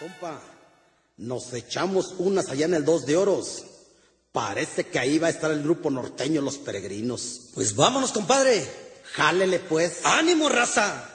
Compa, nos echamos unas allá en el Dos de Oros. Parece que ahí va a estar el grupo norteño Los Peregrinos. Pues vámonos, compadre. Jálele pues. ¡Ánimo, raza!